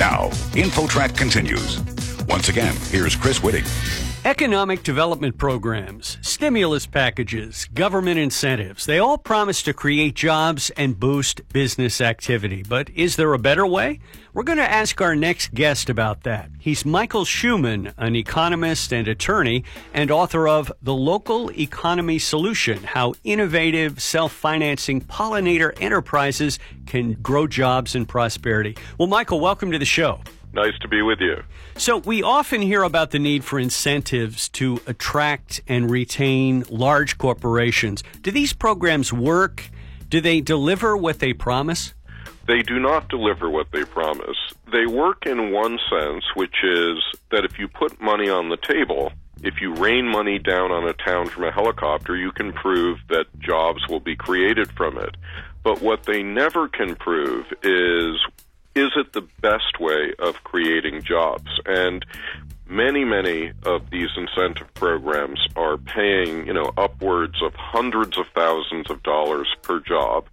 Now, InfoTrack continues. Once again, here's Chris Whitting. Economic development programs, stimulus packages, government incentives, they all promise to create jobs and boost business activity. But is there a better way? We're going to ask our next guest about that. He's Michael Shuman, an economist and attorney, and author of The Local Economy Solution, How Innovative Self-Financing Pollinator Enterprises Can Grow Jobs and Prosperity. Well, Michael, welcome to the show. Nice to be with you. So we often hear about the need for incentives to attract and retain large corporations. Do these programs work? Do they deliver what they promise? They do not deliver what they promise. They work in one sense, which is that if you put money on the table, if you rain money down on a town from a helicopter, you can prove that jobs will be created from it. But what they never can prove is it the best way of creating jobs? And many of these incentive programs are paying, upwards of hundreds of thousands of dollars per job.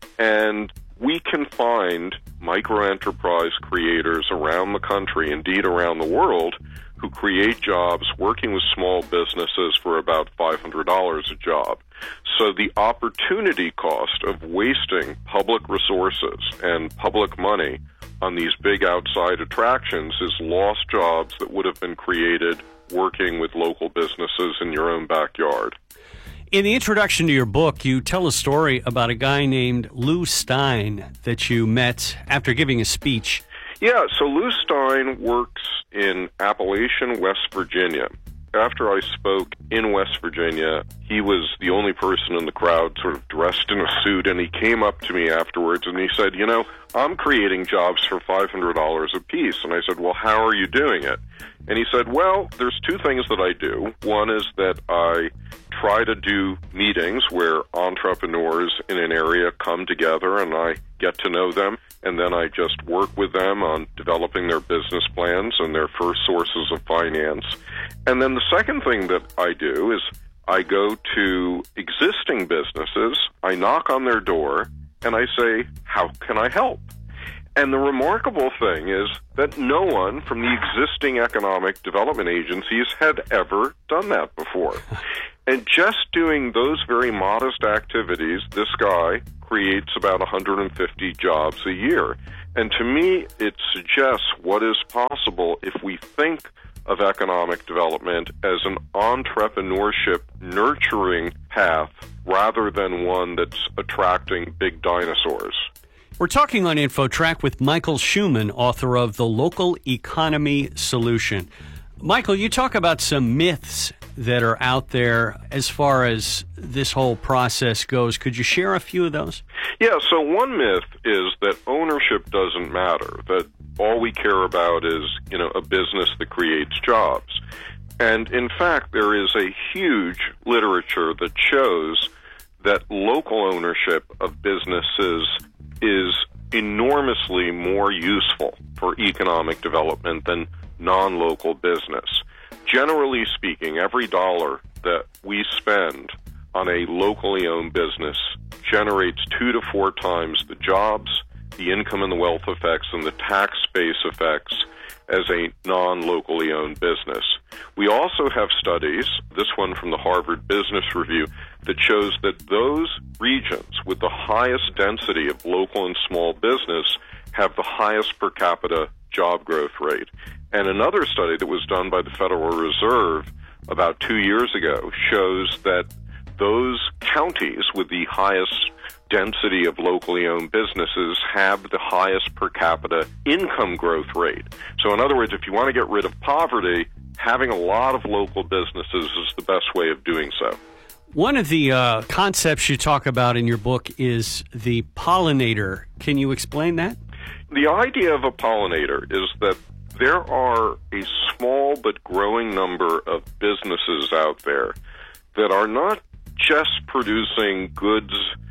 And we can find microenterprise creators around the country, indeed around the world, who create jobs working with small businesses for about $500 a job. So the opportunity cost of wasting public resources and public money on these big outside attractions is lost jobs that would have been created working with local businesses in your own backyard. In the introduction to your book, you tell a story about a guy named Lou Stein that you met after giving a speech. Yeah, so Lou Stein works in Appalachian, West Virginia. After I spoke in West Virginia, he was the only person in the crowd sort of dressed in a suit, and he came up to me afterwards and he said, I'm creating jobs for $500 a piece. And I said, well, how are you doing it? And he said, well, there's two things that I do. One is that I try to do meetings where entrepreneurs in an area come together and I get to know them, and then I just work with them on developing their business plans and their first sources of finance. And then the second thing that I do is I go to existing businesses, I knock on their door, and I say, how can I help? And the remarkable thing is that no one from the existing economic development agencies had ever done that before. And just doing those very modest activities, this guy creates about 150 jobs a year. And to me, it suggests what is possible if we think of economic development as an entrepreneurship nurturing path rather than one that's attracting big dinosaurs. We're talking on InfoTrack with Michael Shuman, author of The Local Economy Solution. Michael, you talk about some myths that are out there as far as this whole process goes. Could you share a few of those? Yeah, so one myth is that ownership doesn't matter, that all we care about is, a business that creates jobs. And in fact, there is a huge literature that shows that local ownership of businesses is enormously more useful for economic development than non-local business. Generally speaking, every dollar that we spend on a locally owned business generates 2 to 4 times the jobs, the income and the wealth effects, and the tax base effects as a non-locally owned business. We also have studies, this one from the Harvard Business Review, that shows that those regions with the highest density of local and small business have the highest per capita job growth rate. And another study that was done by the Federal Reserve about 2 years ago shows that those counties with the highest density of locally owned businesses have the highest per capita income growth rate. So in other words, if you want to get rid of poverty, having a lot of local businesses is the best way of doing so. One of the concepts you talk about in your book is the pollinator. Can you explain that? The idea of a pollinator is that there are a small but growing number of businesses out there that are not just producing goods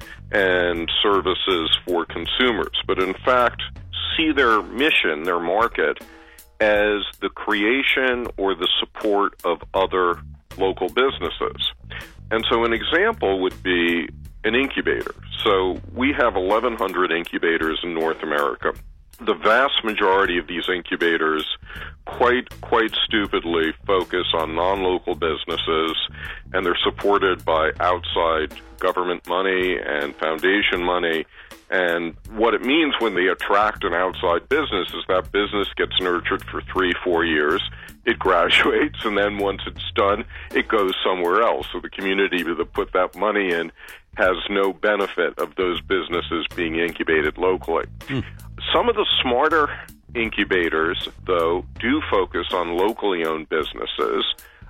and services for consumers, but in fact see their mission, their market, as the creation or the support of other local businesses. And so an example would be an incubator. So we have 1,100 incubators in North America. the vast majority of these incubators quite stupidly focus on non-local businesses, and they're supported by outside government money and foundation money. And what it means when they attract an outside business is that business gets nurtured for 3-4 years, it graduates, and then once it's done, it goes somewhere else. So the community that put that money in has no benefit of those businesses being incubated locally. Some of the smarter incubators, though, do focus on locally owned businesses,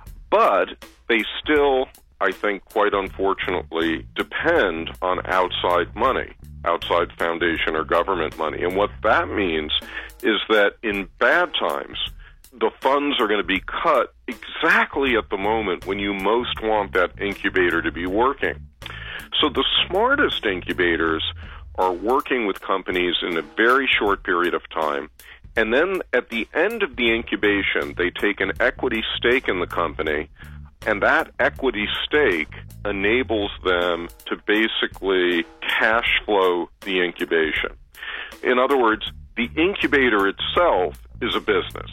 but they still, I think, quite unfortunately, depend on outside money, outside foundation or government money. And what that means is that in bad times, the funds are going to be cut exactly at the moment when you most want that incubator to be working. So the smartest incubators are working with companies in a very short period of time, and then at the end of the incubation, they take an equity stake in the company, and that equity stake enables them to basically cash flow the incubation. In other words, the incubator itself is a business.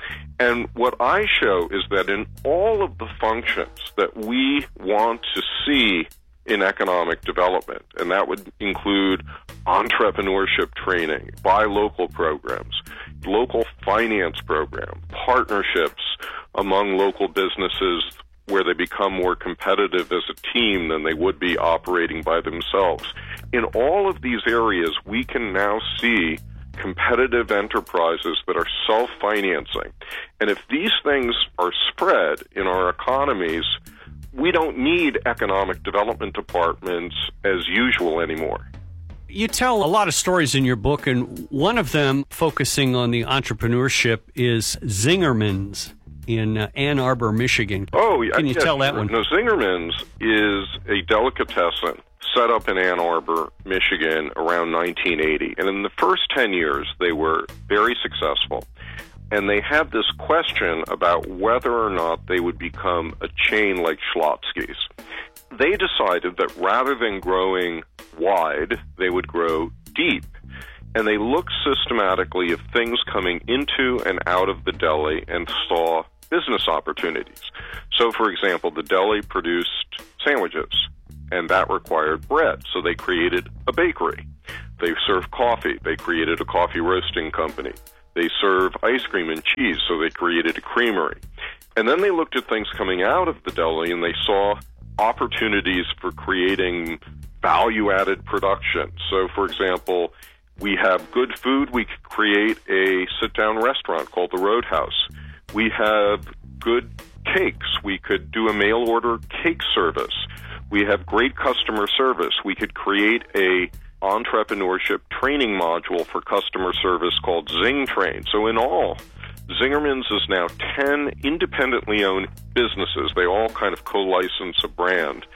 And what I show is that in all of the functions that we want to see in economic development, and that would include entrepreneurship training, buy local programs, local finance program, partnerships among local businesses where they become more competitive as a team than they would be operating by themselves. In all of these areas, we can now see competitive enterprises that are self-financing. And if these things are spread in our economies, we don't need economic development departments as usual anymore. You tell a lot of stories in your book, and one of them focusing on the entrepreneurship is Zingerman's in Ann Arbor, Michigan. Oh, yeah. Can you tell that one? No, Zingerman's is a delicatessen set up in Ann Arbor, Michigan around 1980. And in the first 10 years, they were very successful. And they had this question about whether or not they would become a chain like Schlotzsky's. They decided that rather than growing wide, they would grow deep. And they looked systematically at things coming into and out of the deli and saw business opportunities. So, for example, the deli produced sandwiches, and that required bread. So they created a bakery. They served coffee. They created a coffee roasting company. They serve ice cream and cheese, so they created a creamery. And then they looked at things coming out of the deli, and they saw opportunities for creating value-added production. So, for example, we have good food. We could create a sit-down restaurant called the Roadhouse. We have good cakes. We could do a mail-order cake service. We have great customer service. We could create a entrepreneurship training module for customer service called Zing Train. So in all, Zingerman's is now 10 independently owned businesses. They all kind of co-license a brand.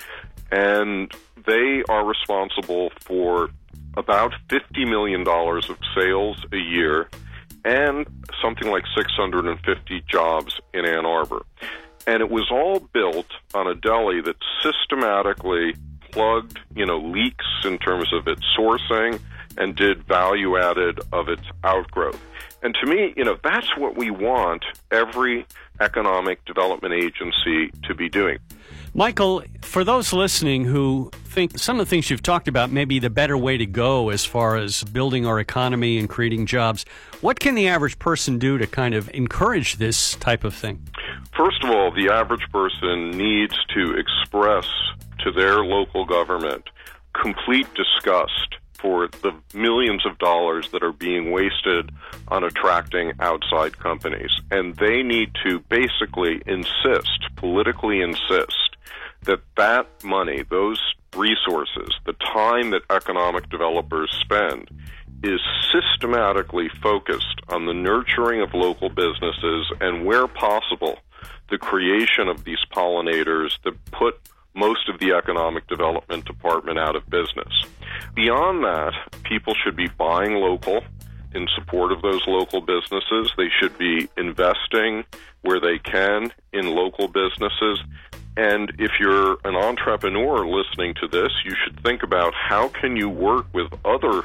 And they are responsible for about $50 million of sales a year and something like 650 jobs in Ann Arbor. And it was all built on a deli that systematically plugged, leaks in terms of its sourcing and did value added of its outgrowth. And to me, that's what we want every economic development agency to be doing. Michael, for those listening who think some of the things you've talked about may be the better way to go as far as building our economy and creating jobs, what can the average person do to kind of encourage this type of thing? First of all, the average person needs to express to their local government complete disgust for the millions of dollars that are being wasted on attracting outside companies. And they need to basically politically insist, that money, those resources, the time that economic developers spend, is systematically focused on the nurturing of local businesses and, where possible, the creation of these pollinators that put most of the economic development department out of business. Beyond that, people should be buying local in support of those local businesses. They should be investing where they can in local businesses. And if you're an entrepreneur listening to this, you should think about how can you work with other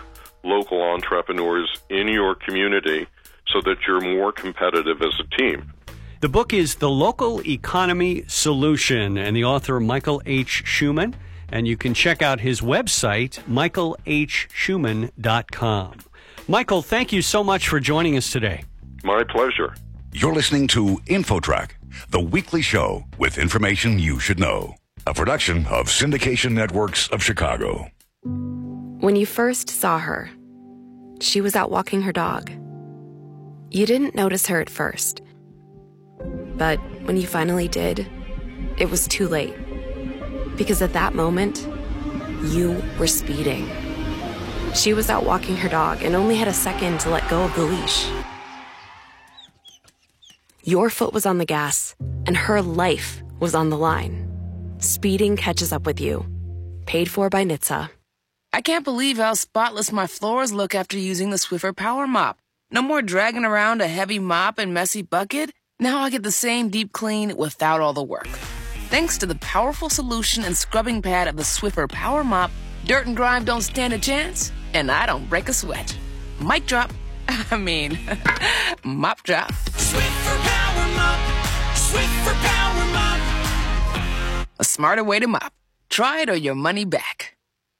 local entrepreneurs in your community so that you're more competitive as a team. The book is The Local Economy Solution, and the author, Michael H. Schumann. And you can check out his website, michaelhschumann.com. Michael, thank you so much for joining us today. My pleasure. You're listening to InfoTrack, the weekly show with information you should know. A production of Syndication Networks of Chicago. When you first saw her, she was out walking her dog. You didn't notice her at first. But when you finally did, it was too late. Because at that moment, you were speeding. She was out walking her dog and only had a second to let go of the leash. Your foot was on the gas, and her life was on the line. Speeding catches up with you. Paid for by NHTSA. I can't believe how spotless my floors look after using the Swiffer Power Mop. No more dragging around a heavy mop and messy bucket. Now I get the same deep clean without all the work. Thanks to the powerful solution and scrubbing pad of the Swiffer Power Mop, dirt and grime don't stand a chance, and I don't break a sweat. Mic drop. Mop drop. Swiffer Power Mop. Swiffer Power Mop. A smarter way to mop. Try it or your money back.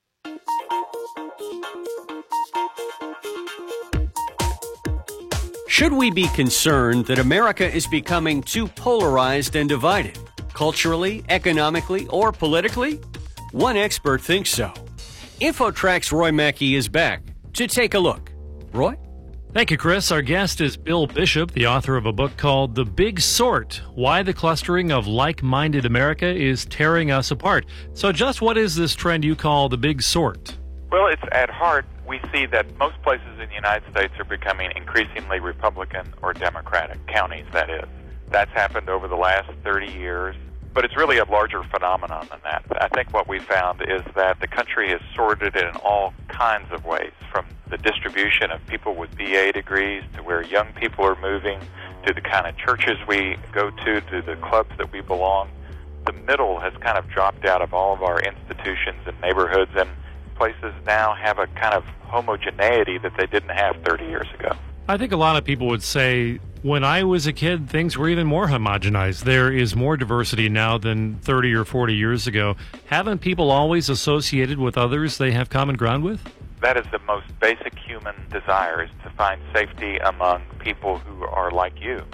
Should we be concerned that America is becoming too polarized and divided, culturally, economically, or politically? One expert thinks so. InfoTrack's Roy Mackey is back to take a look. Roy? Thank you, Chris. Our guest is Bill Bishop, the author of a book called The Big Sort, Why the Clustering of Like-Minded America is Tearing Us Apart. So just what is this trend you call the Big Sort? Well, it's at heart, we see that most places in the United States are becoming increasingly Republican or Democratic, counties, that is. That's happened over the last 30 years, but it's really a larger phenomenon than that. I think what we found is that the country is sorted in all kinds of ways, from the distribution of people with BA degrees to where young people are moving, to the kind of churches we go to the clubs that we belong. The middle has kind of dropped out of all of our institutions and neighborhoods, and places now have a kind of homogeneity that they didn't have 30 years ago. I think a lot of people would say, when I was a kid, things were even more homogenized. There is more diversity now than 30 or 40 years ago. Haven't people always associated with others they have common ground with? That is the most basic human desire, is to find safety among people who are like you.